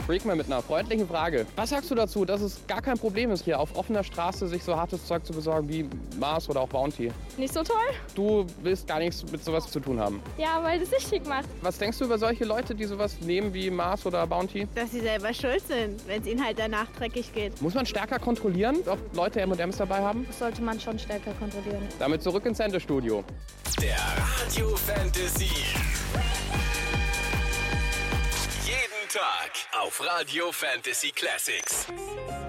Freakman mit einer freundlichen Frage. Was sagst du dazu, dass es gar kein Problem ist, hier auf offener Straße sich so hartes Zeug zu besorgen wie Mars oder auch Bounty? Nicht so toll? Du willst gar nichts mit sowas zu tun haben. Ja, weil das süchtig macht. Was denkst du über solche Leute, die sowas nehmen wie Mars oder Bounty? Dass sie selber schuld sind, wenn es ihnen halt danach dreckig geht. Muss man stärker kontrollieren, ob Leute M&M's dabei haben? Das sollte man schon stärker kontrollieren. Damit zurück ins Sendestudio. Der Radio Fantasy. Jeden Tag auf Radio Fantasy Classics.